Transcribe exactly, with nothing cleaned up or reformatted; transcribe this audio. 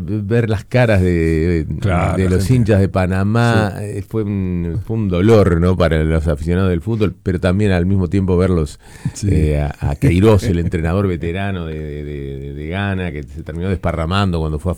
ver las caras de, Claro, de los gente. hinchas de Panamá, sí. eh, fue, un, fue un dolor, ¿no?, para los aficionados del fútbol, pero también al mismo tiempo verlos, sí. eh, a, a Queiroz, el entrenador veterano de, de, de, de Ghana, que se terminó desparramando cuando fue a